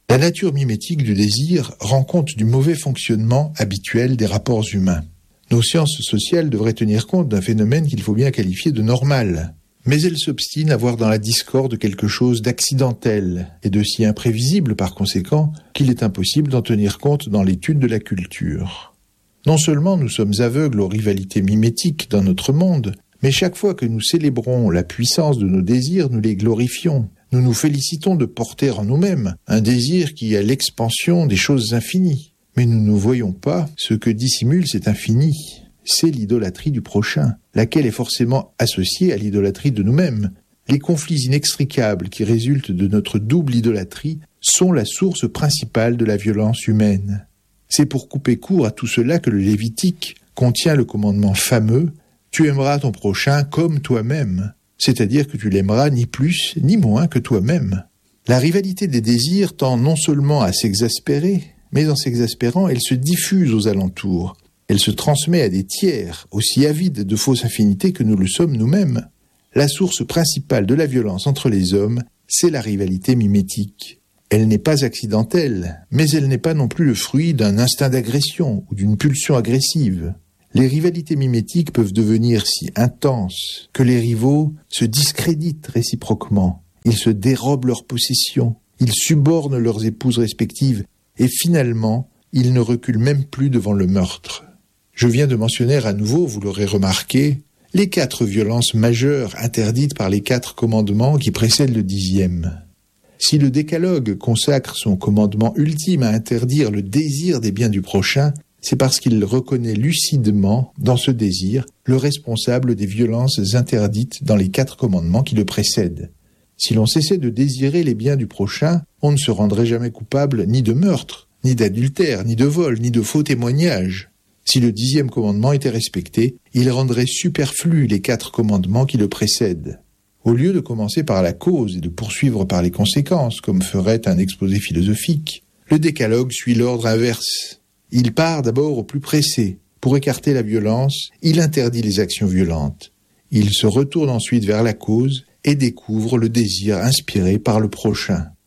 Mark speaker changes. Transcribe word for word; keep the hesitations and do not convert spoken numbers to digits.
Speaker 1: La nature mimétique du désir rend compte du mauvais fonctionnement habituel des rapports humains. Nos sciences sociales devraient tenir compte d'un phénomène qu'il faut bien qualifier de normal. Mais elles s'obstinent à voir dans la discorde quelque chose d'accidentel et de si imprévisible par conséquent qu'il est impossible d'en tenir compte dans l'étude de la culture. Non seulement nous sommes aveugles aux rivalités mimétiques dans notre monde, mais chaque fois que nous célébrons la puissance de nos désirs, nous les glorifions. Nous nous félicitons de porter en nous-mêmes un désir qui est l'expansion des choses infinies. Mais nous ne voyons pas ce que dissimule cet infini. C'est l'idolâtrie du prochain, laquelle est forcément associée à l'idolâtrie de nous-mêmes. Les conflits inextricables qui résultent de notre double idolâtrie sont la source principale de la violence humaine. C'est pour couper court à tout cela que le Lévitique contient le commandement fameux « Tu aimeras ton prochain comme toi-même », c'est-à-dire que tu l'aimeras ni plus ni moins que toi-même. La rivalité des désirs tend non seulement à s'exaspérer, mais en s'exaspérant, elle se diffuse aux alentours. Elle se transmet à des tiers, aussi avides de fausses affinités que nous le sommes nous-mêmes. La source principale de la violence entre les hommes, c'est la rivalité mimétique. Elle n'est pas accidentelle, mais elle n'est pas non plus le fruit d'un instinct d'agression ou d'une pulsion agressive. Les rivalités mimétiques peuvent devenir si intenses que les rivaux se discréditent réciproquement. Ils se dérobent leurs possessions, ils subornent leurs épouses respectives et finalement, ils ne reculent même plus devant le meurtre. Je viens de mentionner à nouveau, vous l'aurez remarqué, les quatre violences majeures interdites par les quatre commandements qui précèdent le dixième. Si le décalogue consacre son commandement ultime à interdire le désir des biens du prochain, c'est parce qu'il reconnaît lucidement, dans ce désir, le responsable des violences interdites dans les quatre commandements qui le précèdent. Si l'on cessait de désirer les biens du prochain, on ne se rendrait jamais coupable ni de meurtre, ni d'adultère, ni de vol, ni de faux témoignages. Si le dixième commandement était respecté, il rendrait superflus les quatre commandements qui le précèdent. Au lieu de commencer par la cause et de poursuivre par les conséquences, comme ferait un exposé philosophique, le décalogue suit l'ordre inverse. Il part d'abord au plus pressé. Pour écarter la violence, il interdit les actions violentes. Il se retourne ensuite vers la cause et découvre le désir inspiré par le prochain.